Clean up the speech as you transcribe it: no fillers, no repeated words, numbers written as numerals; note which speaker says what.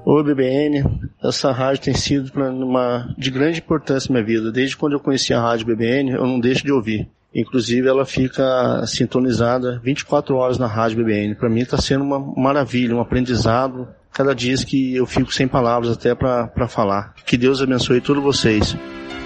Speaker 1: Oi, BBN. Essa rádio tem sido de grande importância na minha vida. Desde quando eu conheci a rádio BBN, eu não deixo de ouvir. Inclusive, ela fica sintonizada 24 horas na rádio BBN. Para mim está sendo uma maravilha, um aprendizado. Cada dia que eu fico sem palavras até para falar. Que Deus abençoe todos vocês.